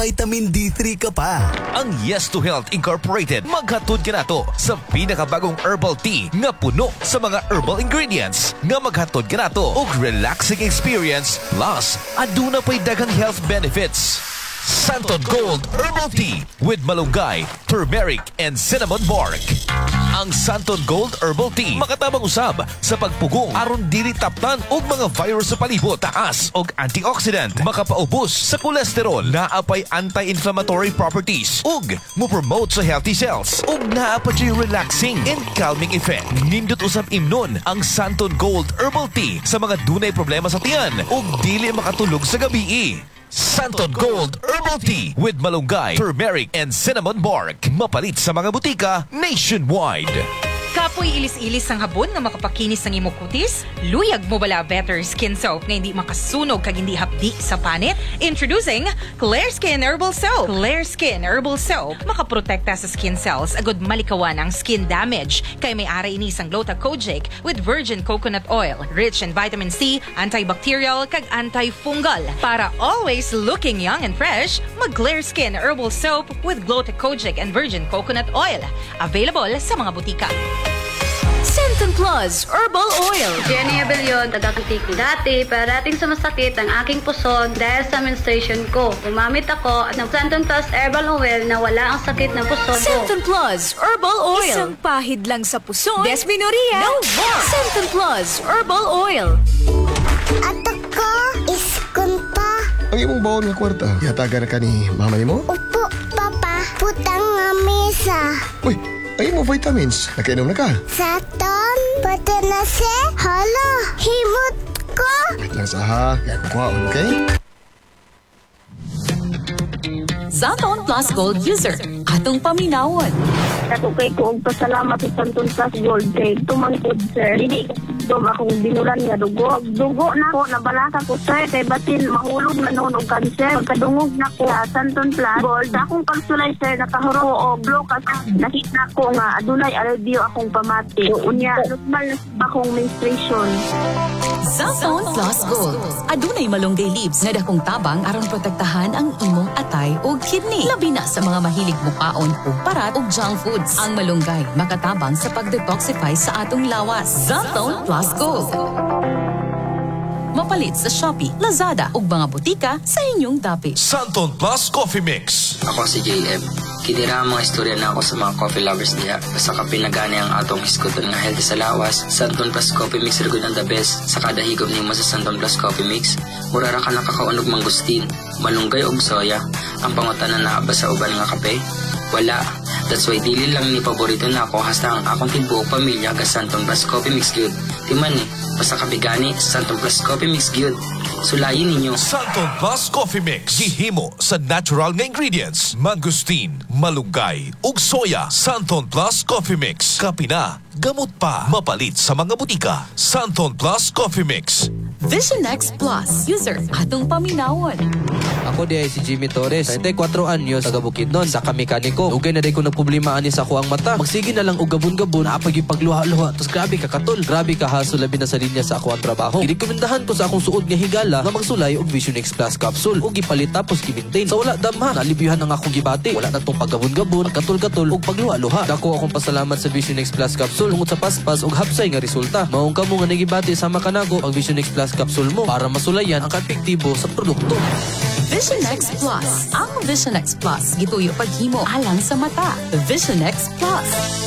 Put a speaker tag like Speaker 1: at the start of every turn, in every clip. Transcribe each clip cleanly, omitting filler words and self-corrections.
Speaker 1: Vitamin D3 ka pa.
Speaker 2: Ang Yes to Health Incorporated maghatod ka nato sa pinakabagong herbal tea nga puno sa mga herbal ingredients nga maghatod ka nato og relaxing experience plus aduna pa'y daghang health benefits. Santon Gold Herbal Tea with malunggay, turmeric, and cinnamon bark. Ang Santon Gold Herbal Tea makatabang usab sa pagpugong aron dili taptan og mga virus sa palibot, taas og antioxidant, makapaubos sa kolesterol, naapay anti-inflammatory properties ug mo-promote sa healthy cells ug naapay relaxing and calming effect. Nindot usab imnon ang Santon Gold Herbal Tea sa mga dunay problema sa tiyan ug dili makatulog sa gabi. Santon Gold Herbal Tea with malunggay, turmeric, and cinnamon bark. Mapalit sa mga butika nationwide.
Speaker 3: Kapoy ilis-ilis ang habon nga makapakinis ng imong kutis? Luyag mo bala Better Skin Soap nga hindi makasunog kag hindi hapdi sa panit? Introducing Clear Skin Herbal Soap. Clear Skin Herbal Soap makaprotekta sa skin cells agud malikawan ang skin damage kay may ara ini sang Gluta-Kojic with virgin coconut oil, rich in vitamin C, antibacterial kag antifungal. Para always looking young and fresh, mag Clear Skin Herbal Soap with Gluta-Kojic and virgin coconut oil. Available sa mga butika.
Speaker 4: Centum Plus Herbal Oil.
Speaker 5: Jenny Abellion, taga-Kantiki. Dati, parating sumasakit ang aking puson dahil sa menstruation ko. Gumamit ako ng Centum Plus Herbal Oil na wala ang sakit ng puson ko.
Speaker 4: Centum Plus Herbal Oil.
Speaker 6: Isang pahid lang sa puson.
Speaker 4: Desminoria.
Speaker 6: No more.
Speaker 4: Centum Plus Herbal Oil.
Speaker 7: Ato ko, iskon pa.
Speaker 8: Ang imong bawon nga kwarta, yatagan ka ni mamay mo?
Speaker 7: Upo, papa, putang nga mesa.
Speaker 8: Uy, ang imong vitamins, nakainom na ka?
Speaker 7: Saton, pati na si, hala, himot ko.
Speaker 8: Wait lang sa ha, kaya kukuhaon, okay?
Speaker 4: Zaton Plus Gold User. Atong paminawon.
Speaker 9: Natukay ko og pasalamat sa Santon Plus Gold kay tumangkod sir. Dili dom akong binulan nga dugo. Dugo na ko, nabalaka ko sir kay batin mahulog na noon og cancer. Pagkadungog na ko sa Santon Plus Gold, akong pagsulay sir nakahuro og blokas. Nakita ko nga adunay alivio akong pamati. Unya normal na akong menstruation.
Speaker 4: Zaton Plus Gold. Adunay malunggay leaves nga dakong tabang aron protektahan ang imong atay ug kidney. Labi na sa mga mahilig mukaon ug parat ug junk foods. Ang malunggay makatabang sa pag-detoxify sa atong lawas. Zaton Plus Gold. Mapalit sa Shopee, Lazada ug mga butika sa inyong dapit.
Speaker 2: Santon Plus Coffee Mix.
Speaker 10: Ako si JM. Kinira ang mga istorya na ako sa mga coffee lovers diha. Basta ka pinagani ang atong hiskuton nga healthy sa lawas. Santon Plus Coffee Mix rin ang the best. Sa kada higop nimo sa Santon Plus Coffee Mix, mura ra ka nakakaunog mangustin, malunggay og soya. Ang pangutanan na ba sa uban nga kape? Wala. That's why dili lang ni paborito na ako hasta ang akong tibuok pamilya ka Santon Plus Coffee Mix Good. Timan basta kabigani Santon Plus Coffee Mix Good. Sulayin ninyo.
Speaker 2: Santon Plus Coffee Mix. Gihimo sa natural nga ingredients. Mangustin, malunggay, ug soya. Santon Plus Coffee Mix. Kapina, gamot pa. Mapalit sa mga butika. Santon Plus Coffee Mix.
Speaker 4: Vision X Plus User. Atong paminawon.
Speaker 11: Ako di ay si Jimmy Torres, 34 anyos, taga Bukidnon, sa kamekaniko. Ugay na di ko nagproblema ani sa ako ang mata. Magsige na lang og gabon-gabon, apag yung pagluha-luha. Tapos grabe ka katol, grabe ka haso labi na sa linya sa ako ang trabaho. Girekomendahan ko sa akong suod nga higala nga magsulay og Vision X Plus capsule. Ug gipalit tapos gi-maintain. Sa wala damha, nalibyuhan ang akong gibati. Wala na tong paggabon-gabon, katol-katol ug pagluha-luha. Dako akong pasalamat sa Vision X Plus capsule tungod sa paspas ug hapsay nga resulta. Maong kamo nga nagibati sa makanago ang Vision X Plus capsule mo para masulayan ang epektibo sa produkto.
Speaker 4: Vision X Plus. Ang Vision X Plus gituyo paghimo alang sa mata. Vision X Plus.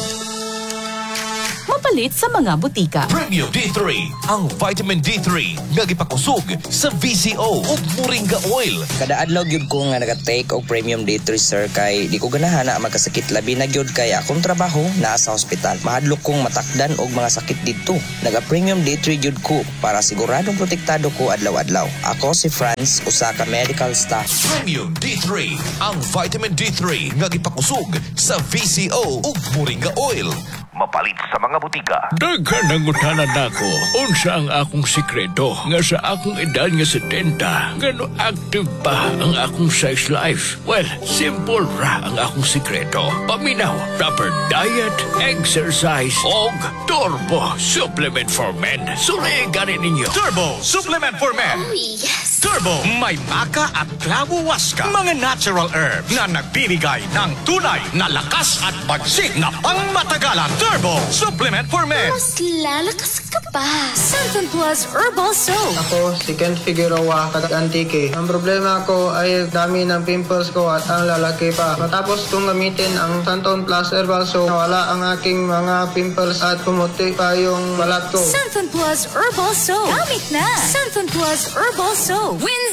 Speaker 4: Mapalit sa mga butika.
Speaker 2: Premium D3, ang vitamin D3 nga gipakusog sa VCO ug Moringa Oil.
Speaker 10: Kada adlaw gyud ko nga naga-take og Premium D3 sir kay di ko ganahan na magkasakit labi na gyud kay akong trabaho naa sa ospital. Mahadlok kong matakdan og mga sakit didto. Naga-Premium D3 gyud ko para siguradong protektado ko adlaw-adlaw. Ako si Franz, usa ka medical staff.
Speaker 2: Premium D3, ang vitamin D3 nga gipakusog sa VCO ug Moringa Oil. mapalit sa mga butika.
Speaker 12: Daghan ang utanan nako. Unsa ang akong sikreto nga sa akong edad nga 70, ngano active pa ang akong sex life? Well, simple ra ang akong sikreto. Paminaw, proper diet, exercise, og Turbo Supplement for Men. Suliganin ninyo.
Speaker 13: Turbo Supplement for Men.
Speaker 14: Oh, yes.
Speaker 13: Turbo, may maca at clavo waska. Mga natural herbs na nagbibigay ng tunay na lakas at bagsik na pangmatagalan. Turbo Supplement for Men.
Speaker 14: Mas lalakas ka pa.
Speaker 6: Santon Plus Herbal Soap.
Speaker 15: Ako, si Ken Figueroa, taga-Antique. Ang problema ko ay dami ng pimples ko at ang lalaki pa. Matapos kong gamitin ang Santon Plus Herbal Soap, nawala ang aking mga pimples at pumuti pa yung balat ko.
Speaker 6: Santon Plus Herbal Soap. Gamit na. Santon Plus Herbal Soap. Wins